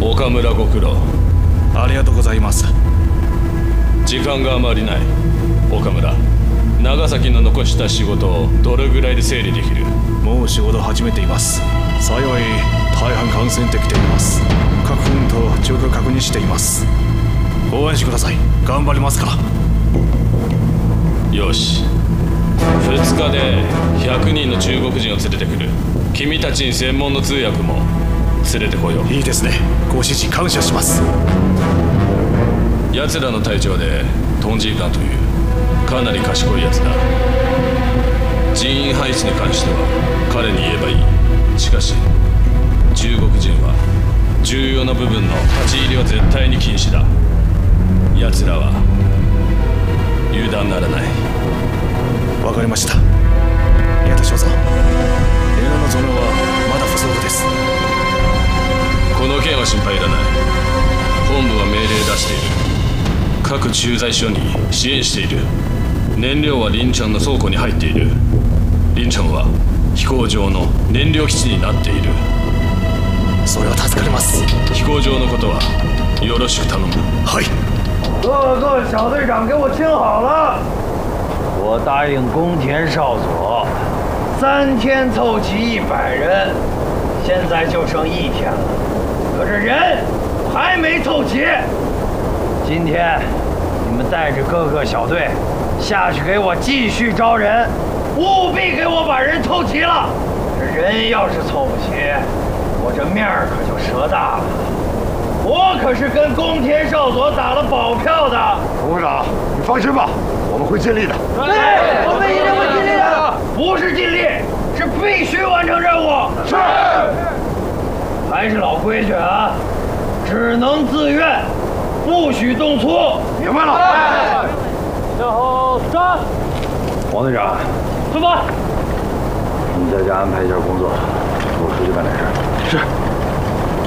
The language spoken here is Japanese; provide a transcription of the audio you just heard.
岡村ご苦労。 ありがとうございます。 時間があまりない。岡村、長崎の残した仕事をどれぐらいで整理できる？ もう仕事始めています。幸い大半完成できています。各分と状況確認しています。応援してください。頑張りますから。 よし、2日で100人の中国人を連れてくる。君たちに専門の通訳も連れてこよう。 いいですね。ご指示感謝します。 奴らの隊長でトンジーカンというかなり賢いやつだ。人員配置に関しては彼に言えばいい。しかし中国人は重要な部分の立ち入りは絶対に禁止だ。奴らは油断ならない。 わかりました。宮田少佐、映画の増量はまだ不足です。 この件は心配いらない。本部は命令出している。各駐在所に支援している。燃料はリンチャンの倉庫に入っている。リンチャンは飛行場の燃料基地になっている。 それは助かります。 飛行場のことはよろしく頼む。 はい。 各个小队长，给我听好了，我答应宫田少佐，3天凑齐100人，现在就剩1天了，可是人还没凑齐。今天你们带着各个小队下去给我继续招人，务必给我把人凑齐了。这人要是凑不齐，我这面儿可就折大了。我可是跟宫田少佐打了保票的。 董事长，你放心吧，我们会尽力的。 对，我们一定会尽力的。不是尽力，是必须完成任务。 是。 还是老规矩啊，只能自愿，不许动粗。 明白了。 向后站。 王队长， 出发。 你在家安排一下工作，我出去办点事。是。